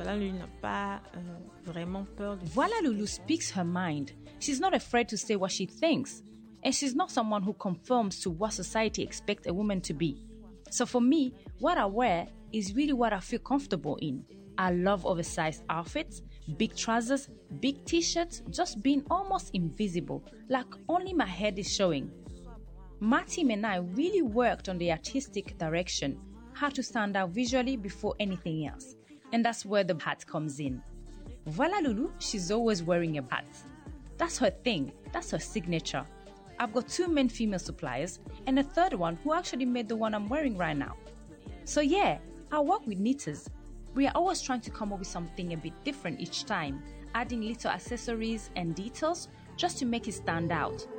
Voilà Lulu n'a pas vraiment peur de... Voilà Lulu speaks her mind. She's not afraid to say what she thinks. And she's not someone who conforms to what society expects a woman to be. So for me, what I wear is really what I feel comfortable in. I love oversized outfits, big trousers, big t-shirts, just being almost invisible, like only my head is showing. My team and I really worked on the artistic direction, how to stand out visually before anything else. And that's where the hat comes in. Voila Lulu, she's always wearing a hat. That's her thing, that's her signature. I've got 2 main female suppliers and a third one who actually made the one I'm wearing right now. So yeah, I work with knitters. We are always trying to come up with something a bit different each time, adding little accessories and details just to make it stand out.